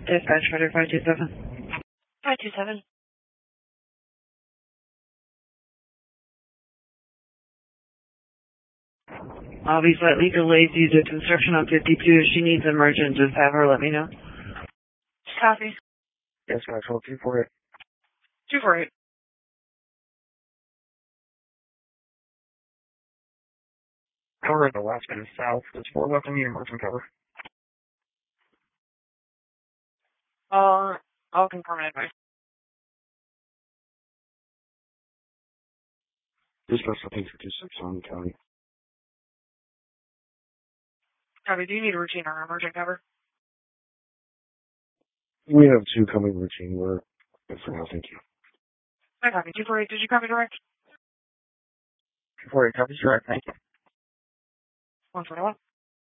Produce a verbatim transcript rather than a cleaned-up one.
Dispatch Fighter five two seven. five two seven. I'll be slightly delayed due to construction on fifty-two. If she needs emergent, just have her let me know. Copy. Dispatch hold two four eight. two four eight. Cover in the west and south. There's four left in the emergent cover. Uh, I'll confirm it advice. Dispatch looking for two six on county. Copy. Do you need routine or emergent cover? We have two coming routine. We're good for now, thank you. I copy. two four eight. Did you copy direct? two four eight copies direct, thank you. one forty-one.